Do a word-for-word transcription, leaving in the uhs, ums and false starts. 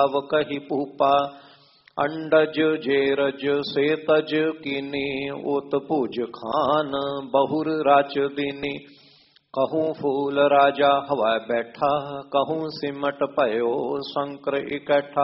अव कही पूपा, अंडज जेरज सेतज कीनी, उत पूज खान बहुर राच दीनी। कहूँ फूल राजा हवा बैठा, कहूँ सिमट पयो शंकर इकट्ठा।